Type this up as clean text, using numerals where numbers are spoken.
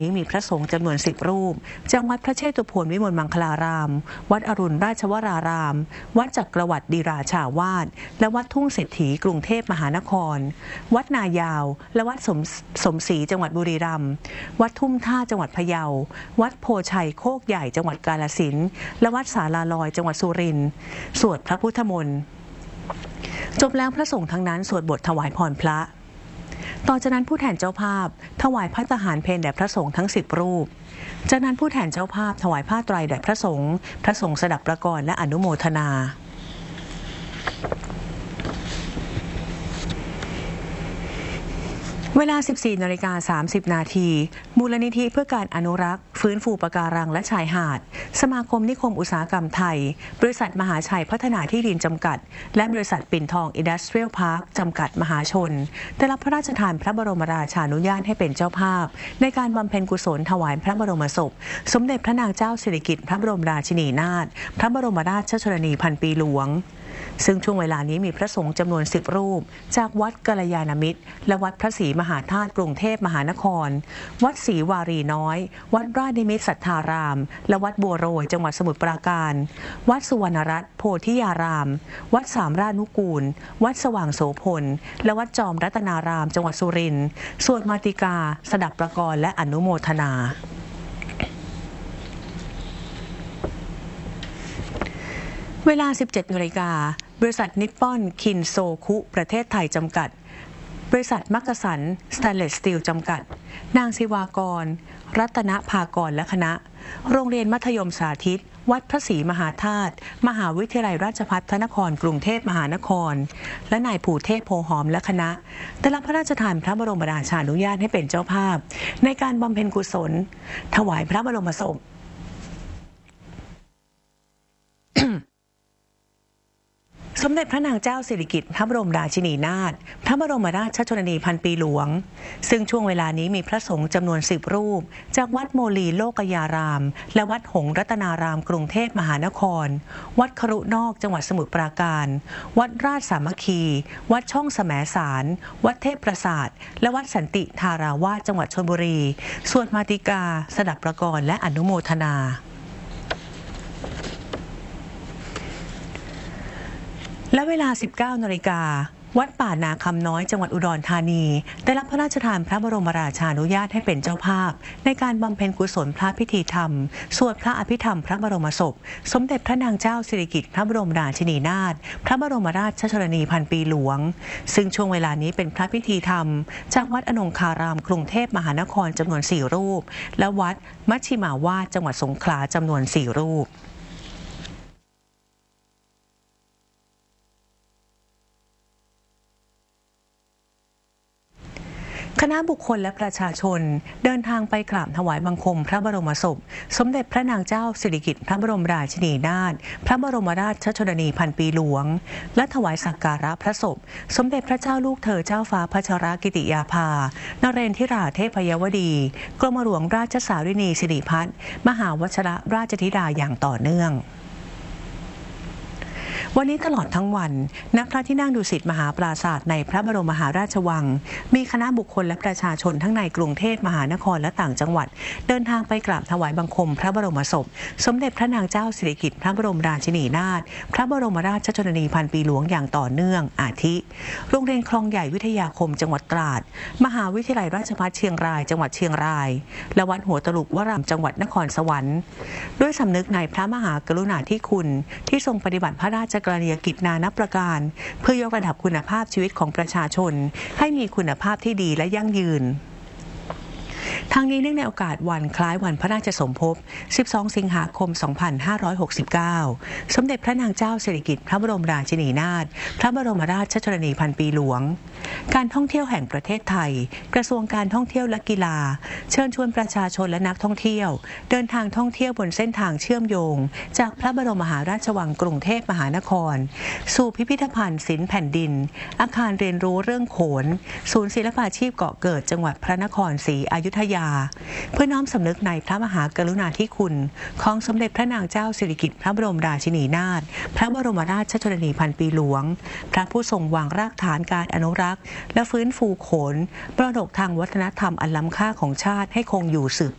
มีพระสงฆ์จำนวน10 รูปจากวัดพระเชตุพนวิมลมังคลาราม วัดอรุณราชวราราม วัดจักรวรรดิราชาวาสและวัดทุ่งเศรษฐีกรุงเทพมหานคร วัดนายาวและวัดสมศรีจังหวัดบุรีรัมย์ วัดทุ่มท่าจังหวัดพะเยา วัดโพชัยโคกใหญ่จังหวัดกาฬสินธุ์และวัดศาลาลอยจังหวัดสุรินทร์สวดพระพุทธมนต์จบแล้วพระสงฆ์ทั้งนั้นสวดบทถวายพรพระต่อจากนั้นผู้แทนเจ้าภาพถวายภัตตาหารเพลแด่พระสงฆ์ทั้ง10 รูปจากนั้นผู้แทนเจ้าภาพถวายผ้าไตรแด่พระสงฆ์สดับประกรณ์และอนุโมทนาเวลา 14:30 น.มูลนิธิเพื่อการอนุรักษ์ฟื้นฟูปะการังและชายหาดสมาคมนิคมอุตสาหกรรมไทยบริษัทมหาชัยพัฒนาที่ดินจำกัดและบริษัทปิ่นทองอินดัสเทรียลพาร์คจำกัดมหาชนได้รับพระราชทานพระบรมราชานุญาตให้เป็นเจ้าภาพในการบำเพ็ญกุศลถวายพระบรมศพสมเด็จพระนางเจ้าสิริกิติ์พระบรมราชินีนาถพระบรมราชชนนีพันปีหลวงซึ่งช่วงเวลานี้มีพระสงฆ์จำนวน10 รูปจากวัดกัลยาณมิตรและวัดพระศรีมหาธาตุกรุงเทพมหานครวัดศรีวารีน้อยวัดราชนิมิตรสัทธารามและวัดบัวโรยจังหวัดสมุทรปราการวัดสุวรรณรัตน์โพธิยารามวัดสามราชนุกูลวัดสว่างโสพลและวัดจอมรัตนารามจังหวัดสุรินทร์สวดมาติกาสดับประกรณ์และอนุโมทนาเวลา 17 นาฬิกาบริษัทนิปปอนคินโซคุประเทศไทยจำกัดบริษัทมักกะสันสแตนเลสสตีลจำกัดนางศิวากรรัตนภากรและคณะโรงเรียนมัธยมสาธิตวัดพระศรีมหาธาตุมหาวิทยาลัยราชภัฏพระนครกรุงเทพมหานครและนายภูเทพโพหอมและคณะได้รับพระราชทานพระบรมราชานุญาตให้เป็นเจ้าภาพในการบำเพ็ญกุศลถวายพระบรมศพสมเด็จพระนางเจ้าสิริกิติ์พระบรมราชินีนาถพระบรมราชชนนีพันปีหลวงซึ่งช่วงเวลานี้มีพระสงฆ์จำนวน10 รูปจากวัดโมลีโลกยารามและวัดหงส์รัตนารามกรุงเทพมหานครวัดครุนอกจังหวัดสมุทรปราการวัดราชสามัคคีวัดช่องแสมสารวัดเทพประสาทและวัดสันติธาราวาสจังหวัดชลบุรีสวดมาติกาสดับประกรณ์และอนุโมทนาและเวลา 19 นาฬิกาวัดป่านาคำน้อยจังหวัดอุดรธานีได้รับพระราชทานพระบรมราชานุญาตให้เป็นเจ้าภาพในการบำเพ็ญกุศลพระพิธีธรรมสวดพระอภิธรรมพระบรมศพสมเด็จพระนางเจ้าสิริกิติ์พระบรมราชินีนาถพระบรมราชชนนีพันปีหลวงซึ่งช่วงเวลานี้เป็นพระพิธีธรรมจากวัดอนงคารามกรุงเทพมหานครจำนวน4 รูปและวัดมัชชิมาวาสจังหวัดสงขลาจำนวน4 รูปคณะบุคคลและประชาชนเดินทางไปกราบถวายบังคมพระบรมศพสมเด็จพระนางเจ้าสิริกิติ์พระบรมราชินีนาถพระบรมราชชนนีพันปีหลวงและถวายสักการะพระศพสมเด็จพระเจ้าลูกเธอเจ้าฟ้าพัชรกิติยาภานเรนทิราเทพยวดีกรมหลวงราชสารินีสิริพัฒน์มหาวชรราชธิดาอย่างต่อเนื่องวันนี้ตลอดทั้งวันณพระที่นั่งดุสิตมหาปราสาทในพระบรมมหาราชวังมีคณะบุคคลและประชาชนทั้งในกรุงเทพมหานครและต่างจังหวัดเดินทางไปกราบถวายบังคมพระบรมศพสมเด็จพระนางเจ้าสิริกิติ์พระบรมราชินีนาถพระบรมราชชนนีพันปีหลวงอย่างต่อเนื่องอาทิโรงเรียนคลองใหญ่วิทยาคมจังหวัดตราดมหาวิทยาลัยราชภัฏเชียงรายจังหวัดเชียงรายและวัดหัวตลุกวรามจังหวัดนครสวรรค์ด้วยสำนึกในพระมหากรุณาธิคุณที่ทรงปฏิบัติพระราชกรณียกิจนานับประการเพื่อยกระดับคุณภาพชีวิตของประชาชนให้มีคุณภาพที่ดีและยั่งยืนทางนี้เนื่องในโอกาสวันคล้ายวันพระราชสมภพ 12 สิงหาคม 2569 สมเด็จพระนางเจ้าสิริกิติ์พระบรมราชินีนาถพระบรมราชชนนีพันปีหลวงการท่องเที่ยวแห่งประเทศไทยกระทรวงการท่องเที่ยวและกีฬาเชิญชวนประชาชนและนักท่องเที่ยวเดินทางท่องเที่ยวบนเส้นทางเชื่อมโยงจากพระบรมมหาราชวังกรุงเทพมหานครสู่พิพิธภัณฑ์ศิลป์แผ่นดินอาคารเรียนรู้เรื่องโขนศูนย์ศิลปาชีพเกาะเกิดจังหวัดพระนครศรีอยุธยาเพื่อน้อมสำนึกในพระมหากรุณาธิคุณของสมเด็จพระนางเจ้าสิริกิติ์พระบรมราชินีนาถพระบรมราชชนนีพันปีหลวงพระผู้ทรงวางรากฐานการอนุรักษ์และฟื้นฟูโขนมรดกทางวัฒนธรรมอันล้ำค่าของชาติให้คงอยู่สืบ